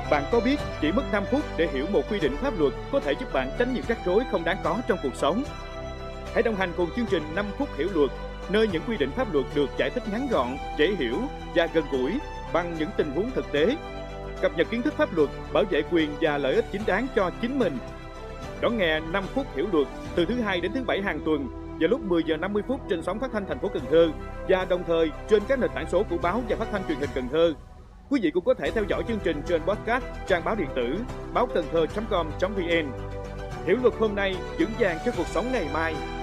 Bạn có biết chỉ mất 5 phút để hiểu một quy định pháp luật có thể giúp bạn tránh những rắc rối không đáng có trong cuộc sống? Hãy đồng hành cùng chương trình 5 phút hiểu luật, nơi những quy định pháp luật được giải thích ngắn gọn, dễ hiểu và gần gũi bằng những tình huống thực tế. Cập nhật kiến thức pháp luật, bảo vệ quyền và lợi ích chính đáng cho chính mình. Đón nghe 5 phút hiểu luật từ thứ Hai đến thứ Bảy hàng tuần vào lúc 10 giờ 50 phút trên sóng phát thanh thành phố Cần Thơ và đồng thời trên các nền tảng số của báo và phát thanh truyền hình Cần Thơ. Quý vị cũng có thể theo dõi chương trình trên podcast, trang báo điện tử báo cầntho.com.vn. Hiểu luật hôm nay, vững vàng cho cuộc sống ngày mai.